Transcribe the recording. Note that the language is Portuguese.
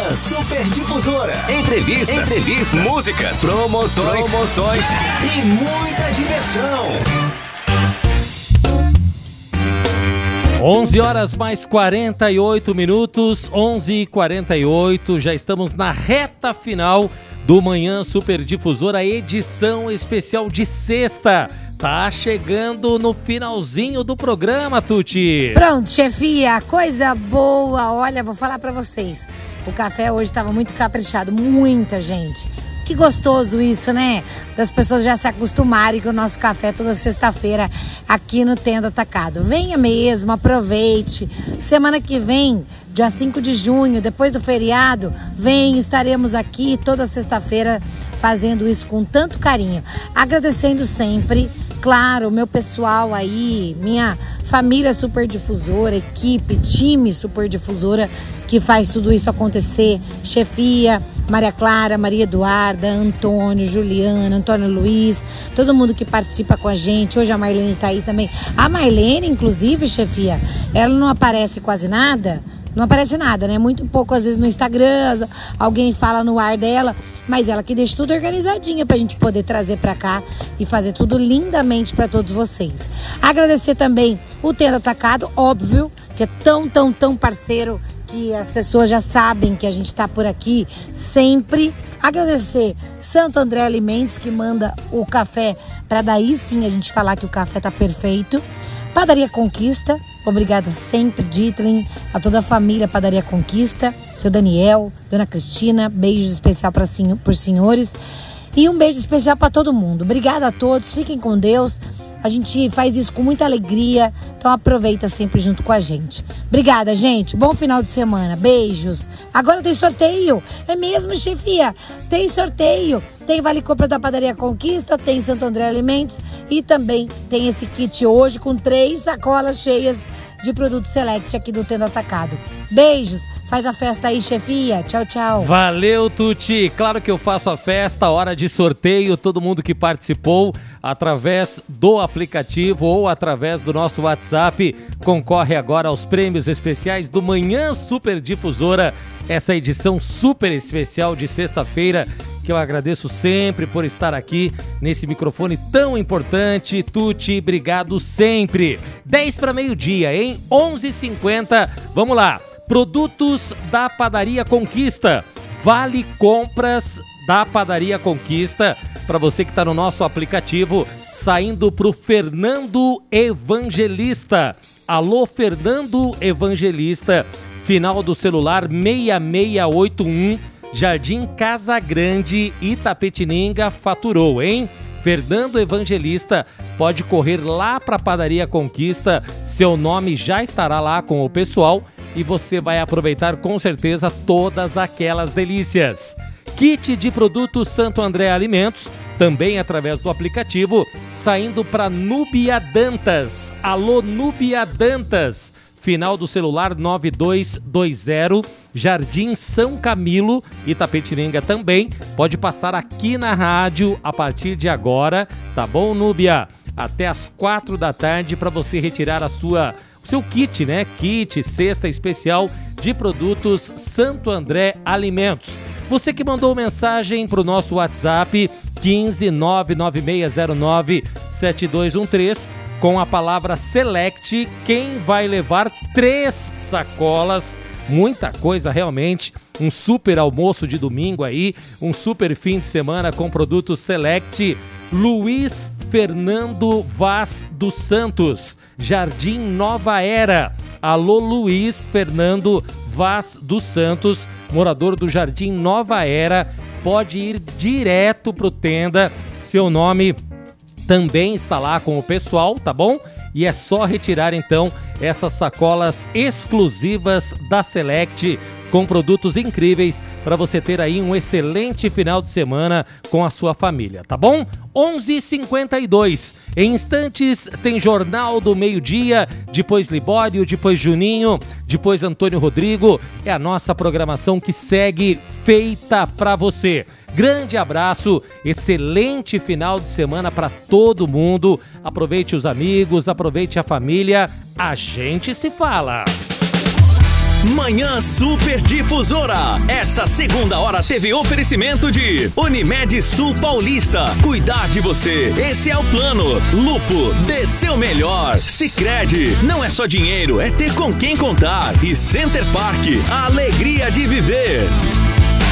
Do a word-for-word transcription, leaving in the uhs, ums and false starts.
Manhã Super Difusora. Entrevistas, Entrevistas, músicas, promoções, promoções e muita diversão. onze horas mais quarenta e oito minutos, onze e quarenta e oito, já estamos na reta final do Manhã Super Difusora, edição especial de sexta. Tá chegando no finalzinho do programa, Tuti. Pronto, chefia, coisa boa. Olha, vou falar pra vocês. O café hoje tava muito caprichado, muita gente. Que gostoso isso, né? Das pessoas já se acostumarem com o nosso café toda sexta-feira aqui no Tenda Atacado. Venha mesmo, aproveite. Semana que vem, dia cinco de junho, depois do feriado, vem, estaremos aqui toda sexta-feira fazendo isso com tanto carinho. Agradecendo sempre, claro, o meu pessoal aí, minha família Super Difusora, equipe, time Super Difusora, que faz tudo isso acontecer. Chefia, Maria Clara, Maria Eduarda, Antônio, Juliana, Antônio Luiz, todo mundo que participa com a gente. Hoje a Marlene tá aí também. A Marlene, inclusive, chefia, ela não aparece quase nada. Não aparece nada, né? Muito pouco, às vezes, no Instagram, alguém fala no ar dela, mas ela que deixa tudo organizadinha pra gente poder trazer pra cá e fazer tudo lindamente pra todos vocês. Agradecer também o Tenda Atacado, óbvio, que é tão, tão, tão parceiro que as pessoas já sabem que a gente tá por aqui sempre. Agradecer Santo André Alimentos, que manda o café pra daí sim a gente falar que o café tá perfeito. Padaria Conquista, obrigada sempre, Ditlin, a toda a família Padaria Conquista, seu Daniel, Dona Cristina, beijo especial para os senhores e um beijo especial para todo mundo. Obrigada a todos, fiquem com Deus. A gente faz isso com muita alegria, então aproveita sempre junto com a gente. Obrigada, gente. Bom final de semana. Beijos. Agora tem sorteio. É mesmo, chefia? Tem sorteio. Tem Vale Compras da Padaria Conquista, tem Santo André Alimentos e também tem esse kit hoje com três sacolas cheias de produto Select aqui do Tenda Atacado. Beijos. Faz a festa aí, chefia. Tchau, tchau. Valeu, Tuti. Claro que eu faço a festa, hora de sorteio. Todo mundo que participou através do aplicativo ou através do nosso WhatsApp concorre agora aos prêmios especiais do Manhã Super Difusora. Essa edição super especial de sexta-feira, que eu agradeço sempre por estar aqui nesse microfone tão importante. Tuti, obrigado sempre. dez para meio-dia, hein? onze e cinquenta. Vamos lá. Produtos da Padaria Conquista. Vale Compras da Padaria Conquista. Para você que está no nosso aplicativo, saindo para o Fernando Evangelista. Alô, Fernando Evangelista. Final do celular seis seis oito um. Jardim Casa Grande, Itapetininga, faturou, hein? Fernando Evangelista, pode correr lá para a Padaria Conquista. Seu nome já estará lá com o pessoal e você vai aproveitar com certeza todas aquelas delícias. Kit de produtos Santo André Alimentos, também através do aplicativo, saindo para Núbia Dantas. Alô, Núbia Dantas. Final do celular nove dois dois zero, Jardim São Camilo, Itapetininga também. Pode passar aqui na rádio a partir de agora, tá bom, Núbia? Até as quatro da tarde para você retirar a sua, o seu kit, né? Kit, cesta especial de produtos Santo André Alimentos. Você que mandou mensagem para o nosso WhatsApp quinze nove nove seis zero nove sete dois um três com a palavra Select, quem vai levar três sacolas, muita coisa realmente, um super almoço de domingo aí, um super fim de semana com produtos Select. Luiz Fernando Vaz dos Santos, Jardim Nova Era. Alô, Luiz Fernando Vaz dos Santos, morador do Jardim Nova Era, pode ir direto pro Tenda, seu nome também está lá com o pessoal, tá bom? E é só retirar então essas sacolas exclusivas da Select com produtos incríveis para você ter aí um excelente final de semana com a sua família, tá bom? onze e cinquenta e dois. Em instantes tem Jornal do Meio-Dia, depois Libório, depois Juninho, depois Antônio Rodrigo. É a nossa programação que segue feita para você. Grande abraço, excelente final de semana para todo mundo. Aproveite os amigos, aproveite a família. A gente se fala. Manhã Super Difusora. Essa segunda hora teve oferecimento de Unimed Sul Paulista. Cuidar de você, esse é o plano. Lupo, dê seu melhor. Sicredi, não é só dinheiro, é ter com quem contar. E Center Park, a alegria de viver.